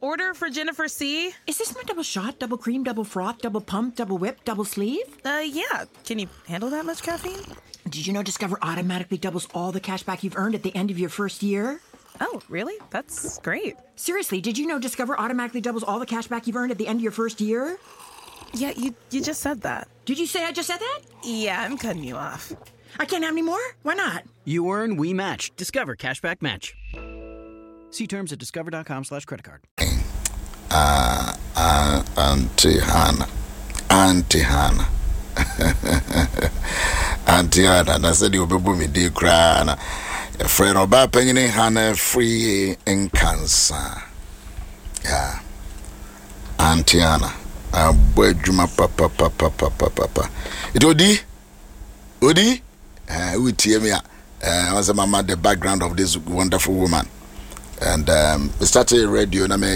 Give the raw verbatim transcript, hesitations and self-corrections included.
order for Jennifer C. Is this my double shot, double cream, double froth, double pump, double whip, double sleeve? Uh, yeah. Can you handle that much caffeine? Did you know Discover automatically doubles all the cash back you've earned at the end of your first year? Oh, really? That's great. Seriously, did you know Discover automatically doubles all the cash back you've earned at the end of your first year? Yeah, you you just said that. Did you say I just said that? Yeah, I'm cutting you off. I can't have any more? Why not? You earn, we match. Discover Cashback Match. See terms at discover.com slash credit card. Uh, uh, Auntie Hannah. Auntie Hannah. Auntie Hannah. I said you'll be booming dear crying. A friend of Bapany Hannah free in cancer. Yeah. Auntie Hannah. I boy Juma papa papa papa papa. It Odi? Odi? Uh, we tear me. Uh, I was a mama the background of this wonderful woman. And um, we started radio. And I